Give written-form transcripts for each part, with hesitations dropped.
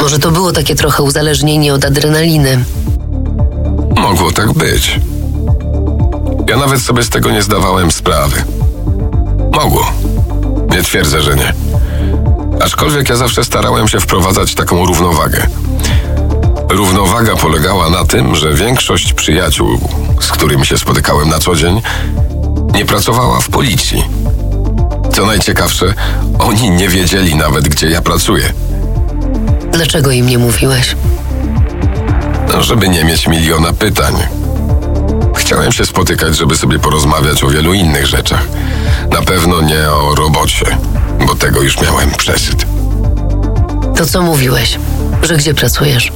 Może to było takie trochę uzależnienie od adrenaliny. Mogło tak być. Ja nawet sobie z tego nie zdawałem sprawy. Mogło. Nie twierdzę, że nie. Aczkolwiek ja zawsze starałem się wprowadzać taką równowagę. Równowaga polegała na tym, że większość przyjaciół, z którymi się spotykałem na co dzień, nie pracowała w policji. Co najciekawsze, oni nie wiedzieli nawet, gdzie ja pracuję. Dlaczego im nie mówiłeś? No, żeby nie mieć miliona pytań. Chciałem się spotykać, żeby sobie porozmawiać o wielu innych rzeczach. Na pewno nie o robocie, bo tego już miałem przesyt. To co mówiłeś? Że gdzie pracujesz?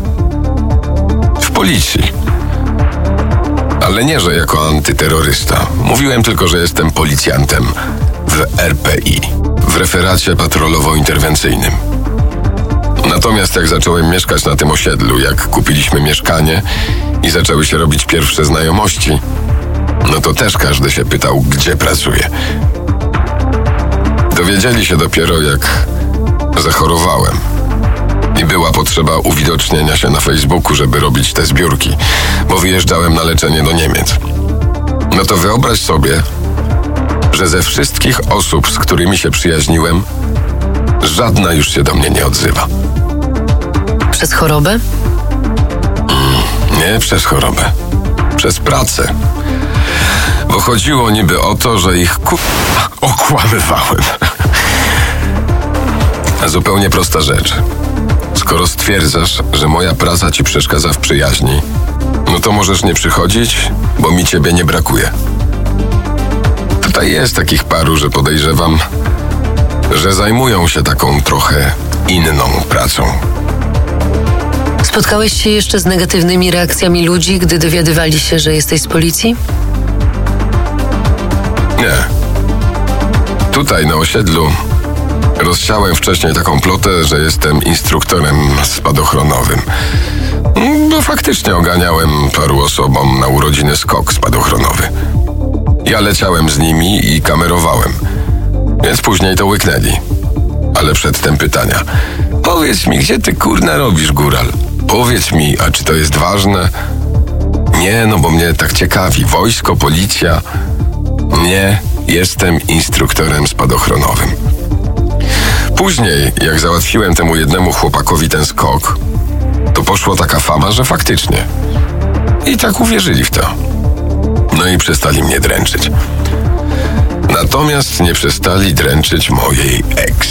W policji. Ale nie, że jako antyterrorysta. Mówiłem tylko, że jestem policjantem w RPI, w referacie patrolowo-interwencyjnym. Natomiast jak zacząłem mieszkać na tym osiedlu, jak kupiliśmy mieszkanie i zaczęły się robić pierwsze znajomości, no to też każdy się pytał, gdzie pracuję. Dowiedzieli się dopiero, jak zachorowałem. I była potrzeba uwidocznienia się na Facebooku, żeby robić te zbiórki, bo wyjeżdżałem na leczenie do Niemiec. No to wyobraź sobie, że ze wszystkich osób, z którymi się przyjaźniłem, żadna już się do mnie nie odzywa. Przez chorobę? Nie przez chorobę. Przez pracę. Bo chodziło niby o to, że ich okłamywałem. Zupełnie prosta rzecz. Skoro stwierdzasz, że moja praca ci przeszkadza w przyjaźni, no to możesz nie przychodzić, bo mi ciebie nie brakuje. Tutaj jest takich paru, że podejrzewam, że zajmują się taką trochę inną pracą. Spotkałeś się jeszcze z negatywnymi reakcjami ludzi, gdy dowiadywali się, że jesteś z policji? Nie. Tutaj na osiedlu rozsiałem wcześniej taką plotę, że jestem instruktorem spadochronowym. Bo faktycznie oganiałem paru osobom na urodziny skok spadochronowy. Ja leciałem z nimi i kamerowałem. Więc później to łyknęli. Ale przedtem pytania. Powiedz mi, gdzie ty kurna robisz, góral? Powiedz mi, a czy to jest ważne? Nie, no bo mnie tak ciekawi. Wojsko, policja? Nie, jestem instruktorem spadochronowym. Później, jak załatwiłem temu jednemu chłopakowi ten skok, to poszła taka fama, że faktycznie. I tak uwierzyli w to. No i przestali mnie dręczyć. Natomiast nie przestali dręczyć mojej ex.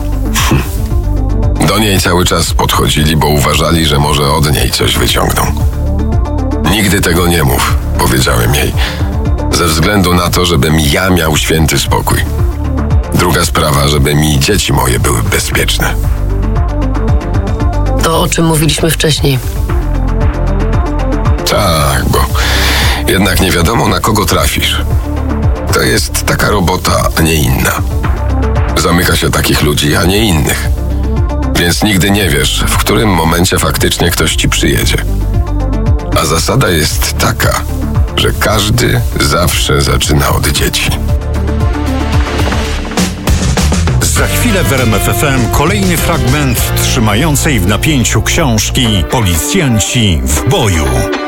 Do niej cały czas podchodzili, bo uważali, że może od niej coś wyciągną. Nigdy tego nie mów, powiedziałem jej. Ze względu na to, żebym ja miał święty spokój. Druga sprawa, żeby mi dzieci moje były bezpieczne. To, o czym mówiliśmy wcześniej. Tak, bo jednak nie wiadomo, na kogo trafisz. To jest taka robota, a nie inna. Zamyka się takich ludzi, a nie innych. Więc nigdy nie wiesz, w którym momencie faktycznie ktoś ci przyjedzie. A zasada jest taka, że każdy zawsze zaczyna od dzieci. Za chwilę w RMF FM kolejny fragment trzymającej w napięciu książki Policjanci w boju.